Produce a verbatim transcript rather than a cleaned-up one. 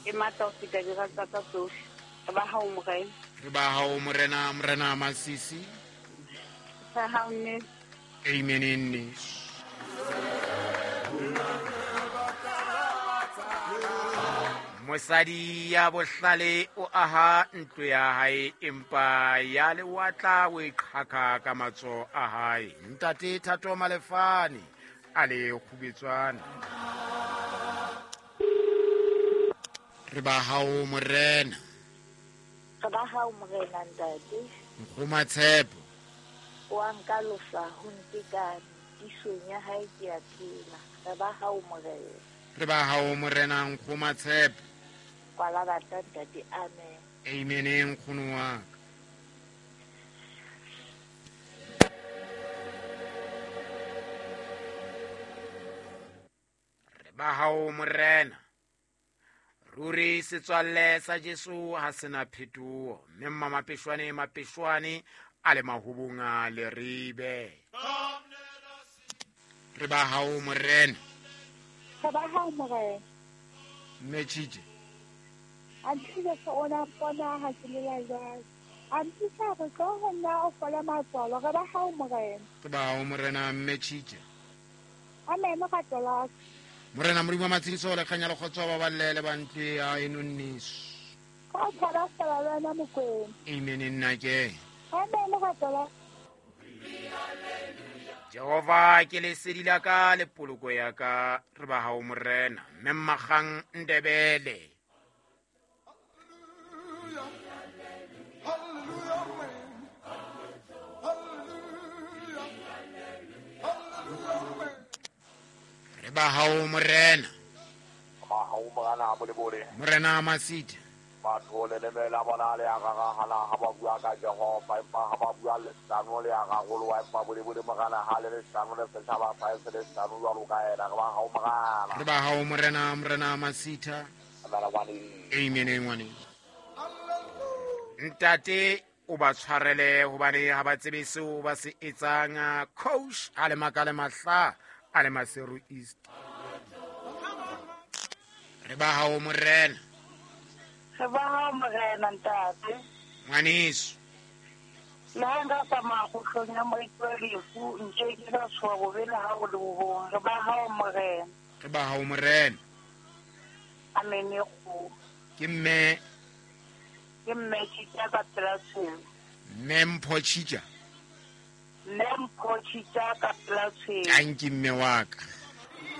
e matla ho feta diranta tsa tsohle. Re ba hao morena. Re ba hao morena morena Masisi. Sa hao nne. Amen nne. Mosadi ya bohlale o aha ntlo ya hae empa ya lewatla o iqhaka ka matso a hae. Ntate Thato Malefane a le Khubetswana. Re ba hao morena. Re ba hao morena ntate. Nkgomatshepo. Wa nka lofa ho ntekane. Tisong ya hae ke a phela. Re ba hao morena. Re ba hao morena Nkgomatshepo. Kwala bata ntate. Amen. Amen nkgono wa ka. Re ba hao morena. Ruri setswalle sa Jesu ha sena phethuo. Mme mmamapeshwane mapeshwane a le mahubunga le ribe. Re ba hao morena. Re ba hao morena. Mmechije. Antile se ona pona ha ke le jwalo. Antisa re tlo ho nna o fola matsolo. Re ba hao morena. Re ba hao morena mmechije. Amen ka tola. Morena Modimo Matshidiso le kganya le khotso ba ballele ba ntwe ya enonniso. Ka tshara sala lana mokwena. Amen nna ke. Amen ka tola. Jehova ke le sedila ka le poloko ya ka. Re ba hao morena mmemmagang Ndebele. Re ba hao morena. Ma hao morena mo le bole. Morena Masiti. Ba thole le mela bona le aga ga hala ha ba bua ka Jehova empa ha ba bua le tsano le aga go lo wa empa bole bole magana ha le tsano le fetsa ba fa se le tsano wa lo ka era ba hao morena. Re ba hao morena morena Masita. Amara wani. Amen ngwane. Ntate o ba tshwarele hobane ha ba tsebe seo ba se etsang. Coach a le makale mahla a le Maseru East. Re ba hao morena. Re ba hao morena ntate. Ngwaneso. La nga sa ma go hlonya mo itlelefu nje ke ga tswa go bela ha go le bo. Re ba hao morena. Re ba hao morena. Amen go. Ke mme. Ke mme tshitya ka tlatseng. Mempho Chija. Mempho tshitya ka tlatseng. Thank you mme wa ka.